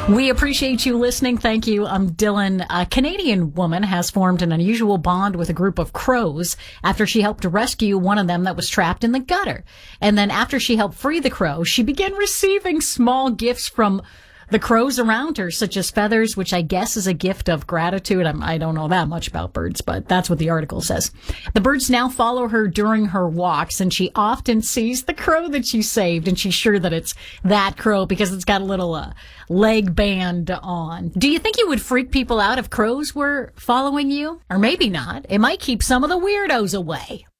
We appreciate you listening. Thank you. I'm Dylan. A Canadian woman has formed an unusual bond with a group of crows after she helped rescue one of them that was trapped in the gutter. And then after she helped free the crow, she began receiving small gifts from the crows around her, such as feathers, which I guess is a gift of gratitude. I don't know that much about birds, but that's what the article says. The birds now follow her during her walks, and she often sees the crow that she saved, and she's sure that it's that crow because it's got a little leg band on. Do you think you would freak people out if crows were following you? Or maybe not. It might keep some of the weirdos away.